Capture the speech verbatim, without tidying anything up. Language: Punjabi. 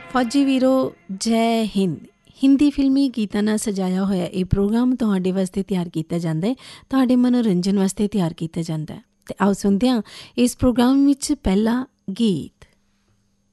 ਫੌਜੀ ਵੀਰੋ ਜੈ ਹਿੰਦ। ਹਿੰਦੀ ਫਿਲਮੀ ਗੀਤਾਂ ਨਾਲ ਸਜਾਇਆ ਹੋਇਆ ਇਹ ਪ੍ਰੋਗਰਾਮ ਤੁਹਾਡੇ ਵਾਸਤੇ ਤਿਆਰ ਕੀਤਾ ਜਾਂਦਾ ਹੈ, ਤੁਹਾਡੇ ਮਨੋਰੰਜਨ ਵਾਸਤੇ ਤਿਆਰ ਕੀਤਾ ਜਾਂਦਾ ਹੈ। ਅਤੇ ਆਓ ਸੁਣਦੇ ਹਾਂ ਇਸ ਪ੍ਰੋਗਰਾਮ ਵਿੱਚ ਪਹਿਲਾ ਗੀਤ।